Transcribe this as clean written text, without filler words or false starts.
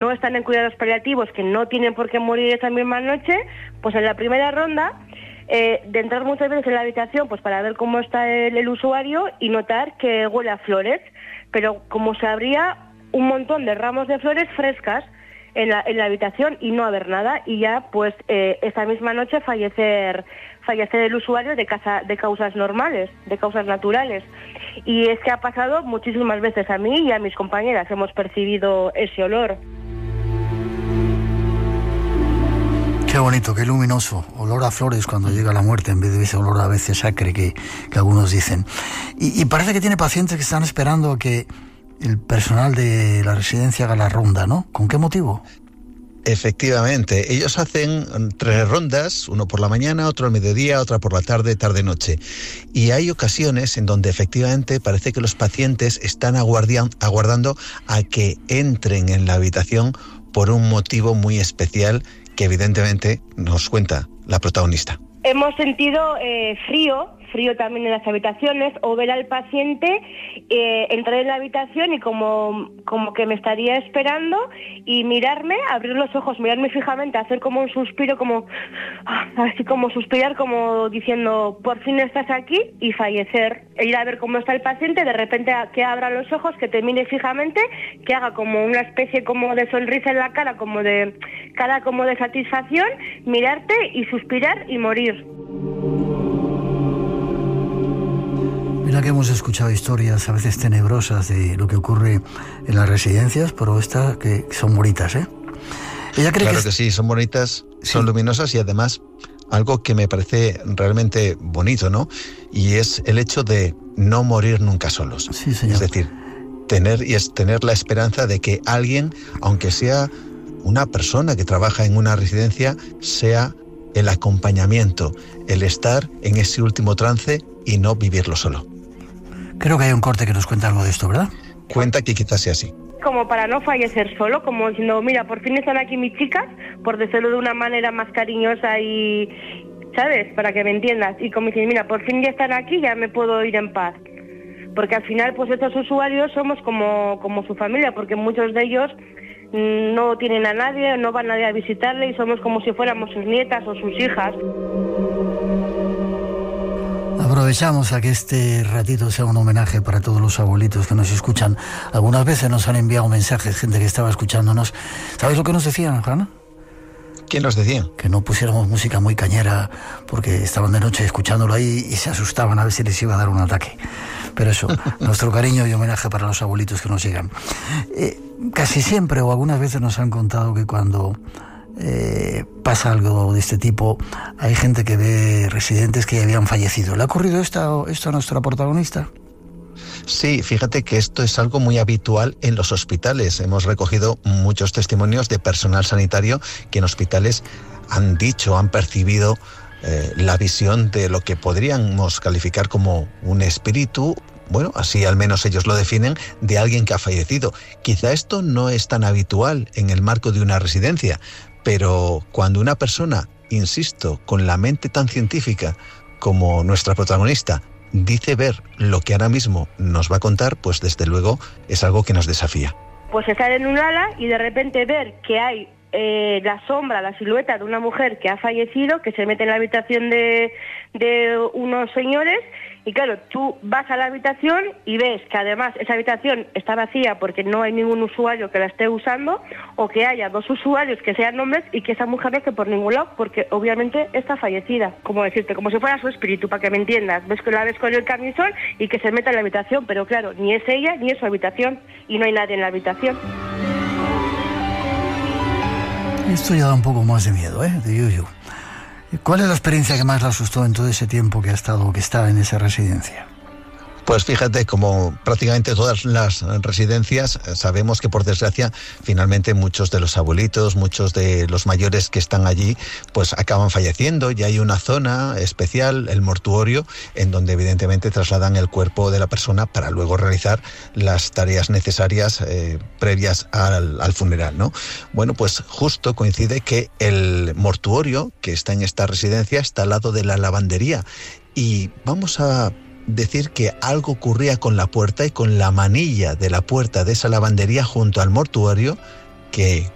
no están en cuidados paliativos, que no tienen por qué morir esa misma noche, pues en la primera ronda, de entrar muchas veces en la habitación pues para ver cómo está el usuario y notar que huele a flores, pero como se abría un montón de ramos de flores frescas en la habitación y no haber nada, y ya pues esa misma noche fallecer el usuario de causas normales, de causas naturales. Y es que ha pasado muchísimas veces, a mí y a mis compañeras hemos percibido ese olor. Qué bonito, qué luminoso, olor a flores cuando llega la muerte en vez de ese olor a veces acre que algunos dicen. Y parece que tiene pacientes que están esperando a que el personal de la residencia haga la ronda, ¿no? ¿Con qué motivo? Efectivamente, ellos hacen 3 rondas, uno por la mañana, otro al mediodía, otra por la tarde, tarde-noche. Y hay ocasiones en donde efectivamente parece que los pacientes están aguardando a que entren en la habitación por un motivo muy especial que evidentemente nos cuenta la protagonista. Hemos sentido frío también en las habitaciones, o ver al paciente entrar en la habitación y como que me estaría esperando y mirarme, abrir los ojos, mirarme fijamente, hacer como un suspiro, como así como suspirar, como diciendo por fin estás aquí, y fallecer. Ir a ver cómo está el paciente, de repente que abra los ojos, que te mire fijamente, que haga como una especie como de sonrisa en la cara, como de satisfacción, mirarte y suspirar y morir. Mira que hemos escuchado historias a veces tenebrosas de lo que ocurre en las residencias, pero estas que son bonitas, ¿eh? Ella cree claro que sí, son bonitas, sí. Son luminosas y además algo que me parece realmente bonito, ¿no? Y es el hecho de no morir nunca solos. Sí, señor. Es decir, tener la esperanza de que alguien, aunque sea una persona que trabaja en una residencia, sea el acompañamiento, el estar en ese último trance y no vivirlo solo. Creo que hay un corte que nos cuenta algo de esto, ¿verdad? Cuenta que quizás sea así. Como para no fallecer solo, como diciendo, mira, por fin están aquí mis chicas, por decirlo de una manera más cariñosa y, ¿sabes? Para que me entiendas. Y como dicen, mira, por fin ya están aquí, ya me puedo ir en paz. Porque al final, pues estos usuarios somos como su familia, porque muchos de ellos no tienen a nadie, no va nadie a visitarle y somos como si fuéramos sus nietas o sus hijas. Aprovechamos a que este ratito sea un homenaje para todos los abuelitos que nos escuchan. Algunas veces nos han enviado mensajes, gente que estaba escuchándonos. ¿Sabes lo que nos decían, Juana? ¿Quién nos decía? Que no pusiéramos música muy cañera porque estaban de noche escuchándolo ahí y se asustaban a ver si les iba a dar un ataque. Pero eso, nuestro cariño y homenaje para los abuelitos que nos llegan. Casi siempre o algunas veces nos han contado que cuando pasa algo de este tipo, hay gente que ve residentes que ya habían fallecido. ¿Le ha ocurrido esto a nuestra protagonista? Sí, fíjate que esto es algo muy habitual en los hospitales. Hemos recogido muchos testimonios de personal sanitario que en hospitales han percibido la visión de lo que podríamos calificar como un espíritu, bueno, así al menos ellos lo definen, de alguien que ha fallecido. Quizá esto no es tan habitual en el marco de una residencia, pero cuando una persona, insisto, con la mente tan científica como nuestra protagonista, dice ver lo que ahora mismo nos va a contar, pues desde luego es algo que nos desafía. Pues estar en un ala y de repente ver que hay la sombra, la silueta de una mujer que ha fallecido, que se mete en la habitación de unos señores, y claro, tú vas a la habitación y ves que además esa habitación está vacía porque no hay ningún usuario que la esté usando, o que haya 2 usuarios que sean hombres y que esa mujer no esté por ningún lado porque obviamente está fallecida, como decirte, como si fuera su espíritu, para que me entiendas. Ves que la ves con el camisón y que se meta en la habitación, pero claro, ni es ella ni es su habitación y no hay nadie en la habitación. Esto ya da un poco más de miedo, de yuyu. ¿Cuál es la experiencia que más la asustó en todo ese tiempo que está en esa residencia? Pues fíjate, como prácticamente todas las residencias, sabemos que por desgracia finalmente muchos de los abuelitos, muchos de los mayores que están allí, pues acaban falleciendo, y hay una zona especial, el mortuorio, en donde evidentemente trasladan el cuerpo de la persona para luego realizar las tareas necesarias previas al funeral, ¿no? Bueno, pues justo coincide que el mortuorio que está en esta residencia está al lado de la lavandería, y vamos a decir que algo ocurría con la puerta y con la manilla de la puerta de esa lavandería junto al mortuorio, que